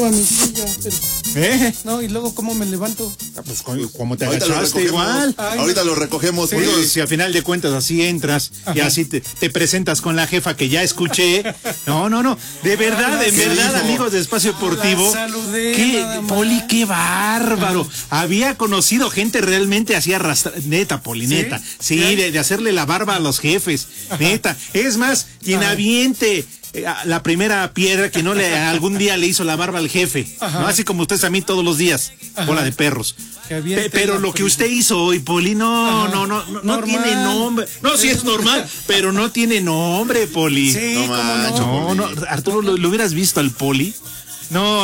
a mi silla. Pero... No, y luego, ¿cómo me levanto? Pues como te Ahorita agachaste igual. Ahorita lo recogemos. Sí. Digo, si al final de cuentas así entras y así te presentas con la jefa que ya escuché. No. De verdad, amigos de Espacio Deportivo. Poli, qué bárbaro. Había conocido gente realmente así arrastrada. Neta, Poli, neta. Sí, de hacerle la barba a los jefes. Neta. Es más, quien aviente la primera piedra que no algún día le hizo la barba al jefe, ¿no? Así como ustedes a mí todos los días, bola de perros. Pero lo que usted hizo hoy, Poli, no tiene nombre. No, sí es normal, pero no tiene nombre, Poli. Sí, no, Arturo, ¿lo hubieras visto al Poli? No.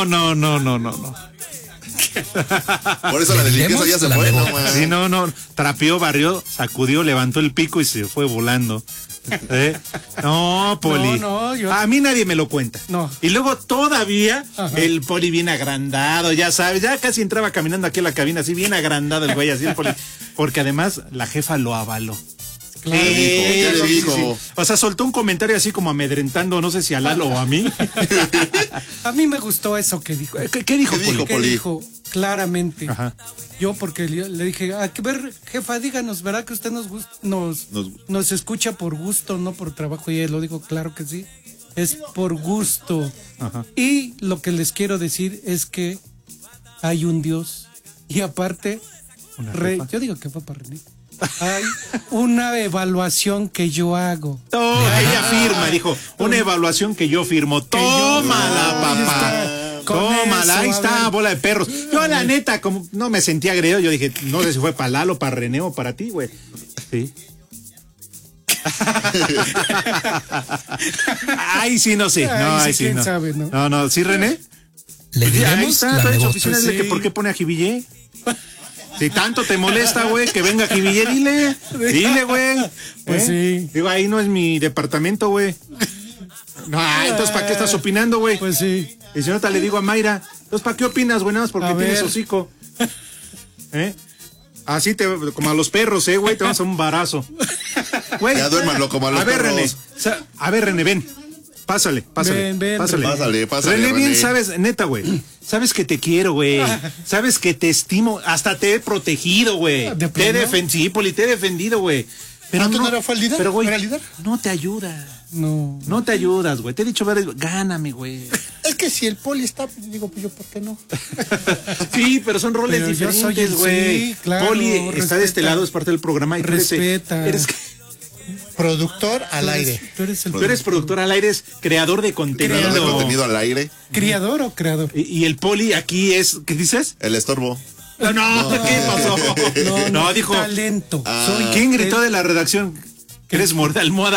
Por eso la de limpieza ya se fue, Sí, no, trapeó, barrió, sacudió, levantó el pico y se fue volando. No, Poli. A mí nadie me lo cuenta. No. Y luego todavía el Poli bien agrandado, ya sabes, ya casi entraba caminando aquí a la cabina, así bien agrandado el güey, así el Poli. Porque además la jefa lo avaló. Claro, ¿Qué le dijo? O sea, soltó un comentario así como amedrentando, no sé si a Lalo o a mí. A mí me gustó eso que dijo. ¿Qué dijo, Poli? ¿Qué dijo? Claramente. Yo porque le dije, a ver, jefa, díganos, ¿verdad que usted nos escucha por gusto, no por trabajo? Y él lo dijo, claro que sí, es por gusto. Y lo que les quiero decir es que hay un Dios. Y aparte, yo digo que fue para René. Hay una evaluación que yo hago. Ella firma, dijo, una evaluación que yo firmo. Tómala, papá. Tómala, ahí está, bola de perros. Yo la neta, como no me sentía agredido, yo dije, no sé si fue para Lalo, para René o para ti, güey. Sí. Ay, sí, no sé. No, ahí sí, quién sabe, ¿no? No, ¿sí, René? Le diremos la oficina de que ¿por qué pone a Jivillé? Si tanto te molesta, güey, que venga Jivillé, dile, güey. Pues sí. Digo, ahí no es mi departamento, güey. No, entonces, ¿para qué estás opinando, güey? Pues sí. Y si no, te le digo a Mayra, entonces, ¿para qué opinas, güey? Nada más porque tienes hocico. Así como a los perros, güey, te vamos a un barazo. Güey. Ya duérmanlo como a los perros. René, a ver, René, ven. Pásale. Pásale. René, bien sabes, neta, güey. Sabes que te quiero, güey. Sabes que te estimo. Hasta te he protegido, güey. Te he defendido, Poli, te he defendido, güey. Pero no era fue el líder. Pero, güey, ¿Era líder? no te ayuda. No te ayudas, güey. Te he dicho, gáname, güey. Es que si el Poli está, digo, pues yo, ¿por qué no? Sí, pero son roles pero diferentes, güey. Sí, claro, Poli está de este lado, es parte del programa. Y respeta. Eres productor al aire. Tú eres productor al aire, es creador de contenido. Creador de contenido al aire. ¿Criador o creador? Y el Poli aquí es, ¿qué dices? El estorbo. No, ¿qué pasó? No, dijo. Talento. ¿Quién gritó de la redacción? ¿Que eres almohada?